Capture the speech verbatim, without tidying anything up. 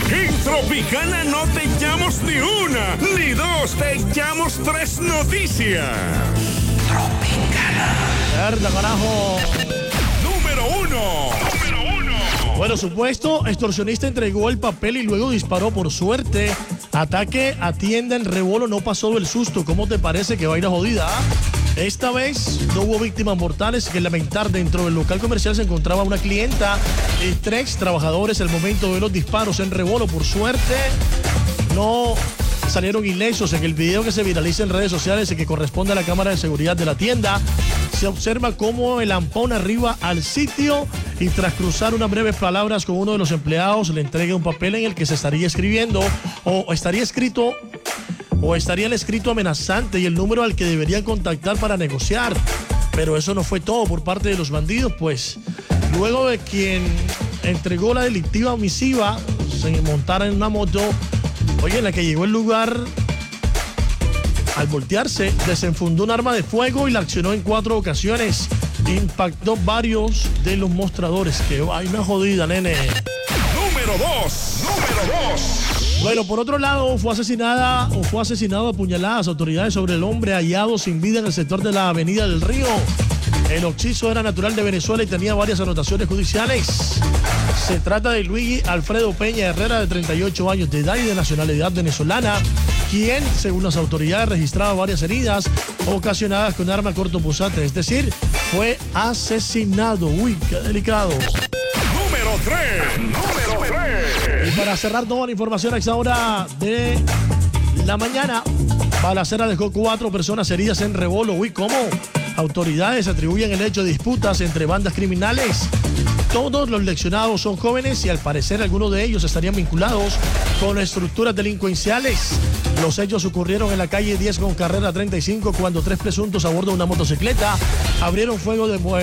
En Tropicana no te echamos ni una, ni dos, te echamos tres noticias. Tropicana. Mierda, carajo. Número uno. Número uno. Bueno, supuesto extorsionista entregó el papel y luego disparó. Por suerte, ataque a tienda en Rebolo, no pasó del susto. ¿Cómo te parece que va a ir a jodida? Esta vez no hubo víctimas mortales que lamentar. Dentro del local comercial se encontraba una clienta y tres trabajadores al momento de los disparos en Rebolo. Por suerte, no salieron ilesos. En el video que se viraliza en redes sociales y que corresponde a la cámara de seguridad de la tienda, se observa cómo el ampón arriba al sitio y tras cruzar unas breves palabras con uno de los empleados le entrega un papel en el que se estaría escribiendo o estaría escrito o estaría el escrito amenazante y el número al que deberían contactar para negociar. Pero eso no fue todo por parte de los bandidos, pues luego de quien entregó la delictiva misiva se montara en una moto, oye, en la que llegó al lugar, al voltearse, desenfundó un arma de fuego y la accionó en cuatro ocasiones. Impactó varios de los mostradores. ¡Qué vaina jodida, nene! Número dos. Número dos. Bueno, por otro lado, fue asesinada o fue asesinado a puñaladas autoridades sobre el hombre hallado sin vida en el sector de la Avenida del Río. El occiso era natural de Venezuela y tenía varias anotaciones judiciales. Se trata de Luigi Alfredo Peña Herrera, de treinta y ocho años de edad y de nacionalidad venezolana, quien, según las autoridades, registraba varias heridas ocasionadas con arma cortopunzante, es decir, fue asesinado. Uy, qué delicado. Número tres. Número tres. Y para cerrar toda la información a esta hora de la mañana, balacera dejó cuatro personas heridas en Rebolo. Uy, ¿cómo? Autoridades atribuyen el hecho de disputas entre bandas criminales. Todos los lesionados son jóvenes y al parecer algunos de ellos estarían vinculados con estructuras delincuenciales. Los hechos ocurrieron en la calle diez con carrera treinta y cinco cuando tres presuntos a bordo de una motocicleta abrieron fuego de